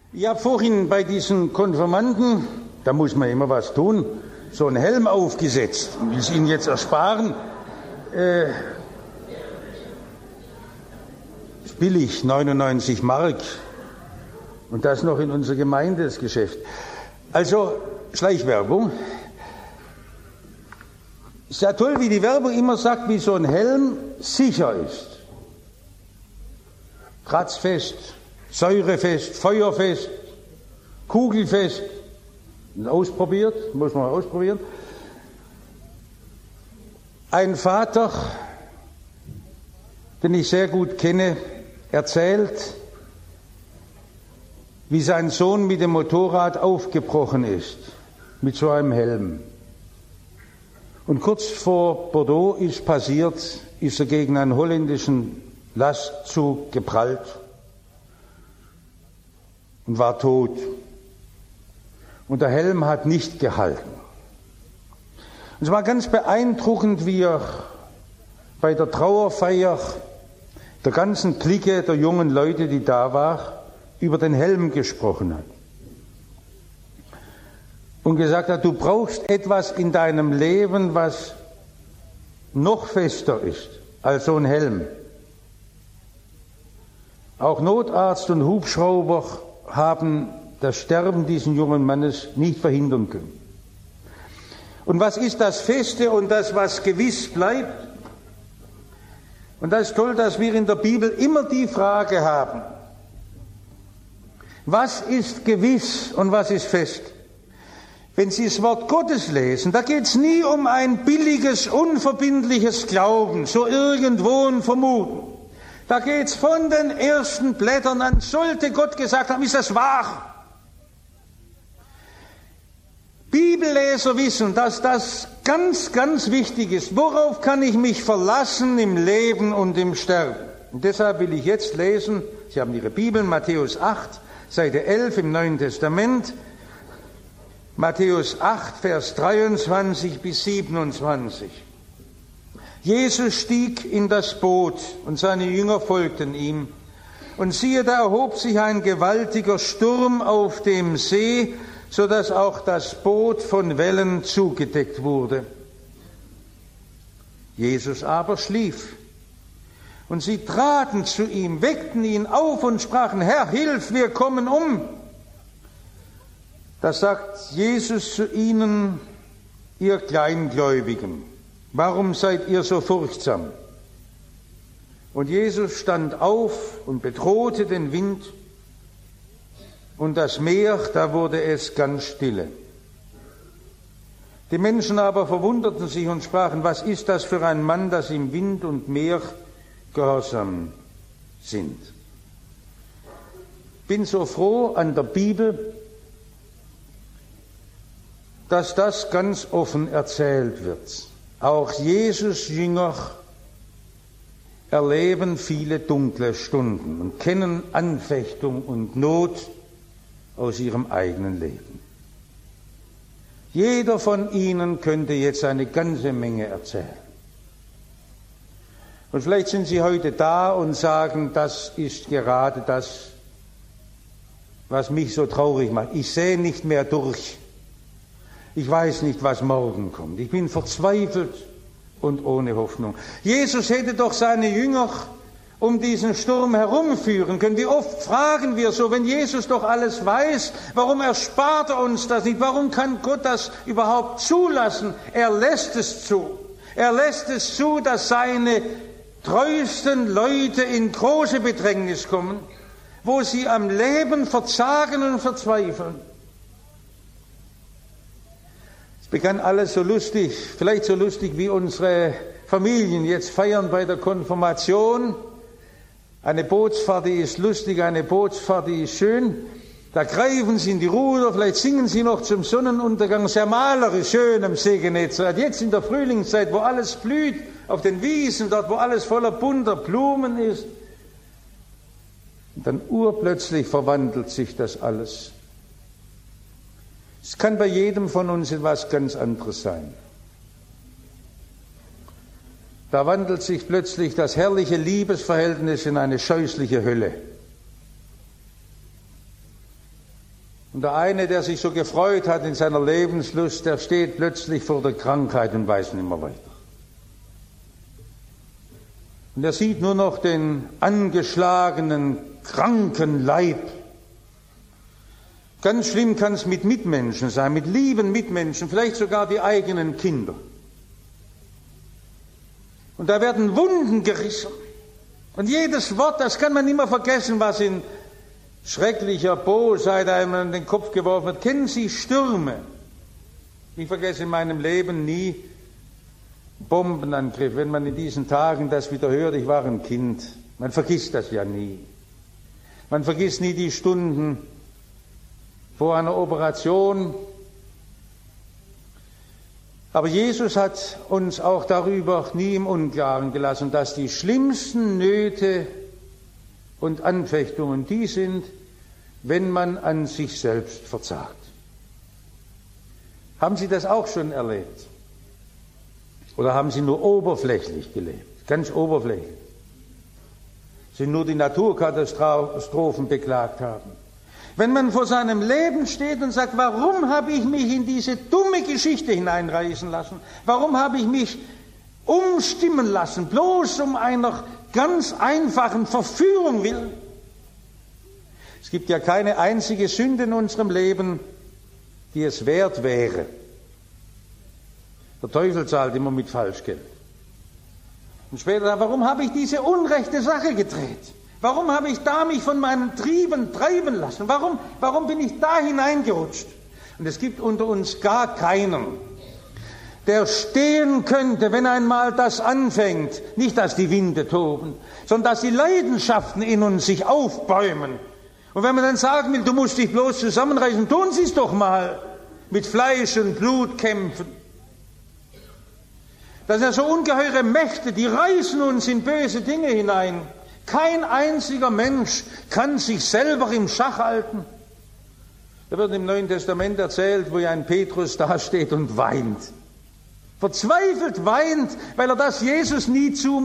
Ich habe vorhin bei diesen Konfirmanden, da muss man immer was tun, so einen Helm aufgesetzt. Ich will es Ihnen jetzt ersparen. Ist billig, 99 Mark. Und das noch in unserer Gemeinde, das Geschäft. Also, Schleichwerbung. Ist ja toll, wie die Werbung immer sagt, wie so ein Helm sicher ist. Kratzfest, säurefest, feuerfest, kugelfest. Ausprobiert, muss man ausprobieren. Ein Vater, den ich sehr gut kenne, erzählt, wie sein Sohn mit dem Motorrad aufgebrochen ist, mit so einem Helm. Und kurz vor Bordeaux ist passiert, ist er gegen einen holländischen Lastzug geprallt und war tot. Und der Helm hat nicht gehalten. Und es war ganz beeindruckend, wie er bei der Trauerfeier der ganzen Clique der jungen Leute, die da war, über den Helm gesprochen hat. Und gesagt hat, du brauchst etwas in deinem Leben, was noch fester ist als so ein Helm. Auch Notarzt und Hubschrauber haben das Sterben dieses jungen Mannes nicht verhindern können. Und was ist das Feste und das, was gewiss bleibt? Und das ist toll, dass wir in der Bibel immer die Frage haben, was ist gewiss und was ist fest? Wenn Sie das Wort Gottes lesen, da geht es nie um ein billiges, unverbindliches Glauben, so irgendwo ein Vermuten. Da geht es von den ersten Blättern an, sollte Gott gesagt haben, ist das wahr? Bibelleser wissen, dass das ganz, ganz wichtig ist. Worauf kann ich mich verlassen im Leben und im Sterben? Und deshalb will ich jetzt lesen, Sie haben Ihre Bibel, Matthäus 8, Seite 11 im Neuen Testament, Matthäus 8, Vers 23 bis 27. Jesus stieg in das Boot und seine Jünger folgten ihm. Und siehe, da erhob sich ein gewaltiger Sturm auf dem See, so dass auch das Boot von Wellen zugedeckt wurde. Jesus aber schlief. Und sie traten zu ihm, weckten ihn auf und sprachen, Herr, hilf, wir kommen um. Da sagt Jesus zu ihnen, ihr Kleingläubigen, warum seid ihr so furchtsam? Und Jesus stand auf und bedrohte den Wind und das Meer, da wurde es ganz stille. Die Menschen aber verwunderten sich und sprachen, was ist das für ein Mann, dass ihm Wind und Meer gehorsam sind? Ich bin so froh an der Bibel, dass das ganz offen erzählt wird. Auch Jesus Jünger erleben viele dunkle Stunden und kennen Anfechtung und Not aus ihrem eigenen Leben. Jeder von ihnen könnte jetzt eine ganze Menge erzählen. Und vielleicht sind Sie heute da und sagen, das ist gerade das, was mich so traurig macht. Ich sehe nicht mehr durch. Ich weiß nicht, was morgen kommt. Ich bin verzweifelt und ohne Hoffnung. Jesus hätte doch seine Jünger um diesen Sturm herumführen können. Wie oft fragen wir so, wenn Jesus doch alles weiß, warum erspart er uns das nicht? Warum kann Gott das überhaupt zulassen? Er lässt es zu. Er lässt es zu, dass seine treuesten Leute in große Bedrängnis kommen, wo sie am Leben verzagen und verzweifeln. Es begann alles so lustig, vielleicht so lustig wie unsere Familien jetzt feiern bei der Konfirmation. Eine Bootsfahrt, die ist lustig, eine Bootsfahrt, die ist schön. Da greifen sie in die Ruder, vielleicht singen sie noch zum Sonnenuntergang, sehr malerisch, schön am See Genezareth. Jetzt in der Frühlingszeit, wo alles blüht, auf den Wiesen, dort wo alles voller bunter Blumen ist. Und dann urplötzlich verwandelt sich das alles. Es kann bei jedem von uns etwas ganz anderes sein. Da wandelt sich plötzlich das herrliche Liebesverhältnis in eine scheußliche Hölle. Und der eine, der sich so gefreut hat in seiner Lebenslust, der steht plötzlich vor der Krankheit und weiß nicht mehr weiter. Und er sieht nur noch den angeschlagenen, kranken Leib. Ganz schlimm kann es mit Mitmenschen sein, mit lieben Mitmenschen, vielleicht sogar die eigenen Kinder. Und da werden Wunden gerissen. Und jedes Wort, das kann man immer vergessen, was in schrecklicher Bosheit einem an den Kopf geworfen wird. Kennen Sie Stürme? Ich vergesse in meinem Leben nie Bombenangriff. Wenn man in diesen Tagen das wieder hört, ich war ein Kind. Man vergisst das ja nie. Man vergisst nie die Stunden vor einer Operation. Aber Jesus hat uns auch darüber nie im Unklaren gelassen, dass die schlimmsten Nöte und Anfechtungen die sind, wenn man an sich selbst verzagt. Haben Sie das auch schon erlebt? Oder haben Sie nur oberflächlich gelebt? Ganz oberflächlich. Sie nur die Naturkatastrophen beklagt haben. Wenn man vor seinem Leben steht und sagt, warum habe ich mich in diese dumme Geschichte hineinreißen lassen? Warum habe ich mich umstimmen lassen, bloß um einer ganz einfachen Verführung willen? Es gibt ja keine einzige Sünde in unserem Leben, die es wert wäre. Der Teufel zahlt immer mit Falschgeld. Und später, warum habe ich diese unrechte Sache gedreht? Warum habe ich da mich von meinen Trieben treiben lassen? Warum bin ich da hineingerutscht? Und es gibt unter uns gar keinen, der stehen könnte, wenn einmal das anfängt. Nicht, dass die Winde toben, sondern dass die Leidenschaften in uns sich aufbäumen. Und wenn man dann sagen will, du musst dich bloß zusammenreißen, tun Sie es doch mal. Mit Fleisch und Blut kämpfen. Das sind ja so ungeheure Mächte, die reißen uns in böse Dinge hinein. Kein einziger Mensch kann sich selber im Schach halten. Da wird im Neuen Testament erzählt, wo ja ein Petrus dasteht und weint. Verzweifelt weint, weil er das Jesus nie